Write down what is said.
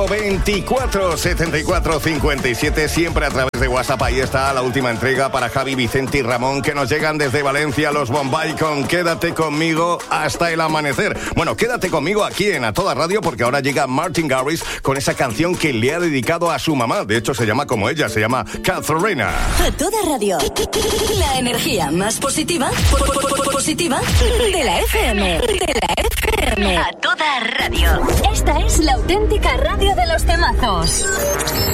24 74 57, siempre a través de WhatsApp. Ahí está la última entrega para Javi, Vicente y Ramón, que nos llegan desde Valencia, los Bombay, con Quédate conmigo hasta el amanecer. Bueno, quédate conmigo aquí en A Toda Radio, porque ahora llega Martin Garrix con esa canción que le ha dedicado a su mamá. De hecho, se llama como ella, se llama Catherine. A Toda Radio, la energía más positiva de la FM. A Toda Radio. Esta es la auténtica radio de los temazos.